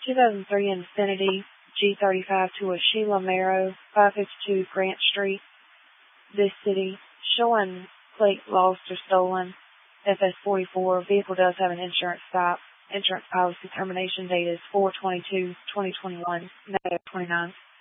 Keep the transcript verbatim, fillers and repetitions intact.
two thousand three Infiniti G thirty-five to a Sheila Marrow, five fifty-two Grant Street, this city, showing plate lost or stolen, F S forty-four. Vehicle does have an insurance stop. Insurance policy termination date is four twenty-two twenty twenty-one, negative twenty-nine.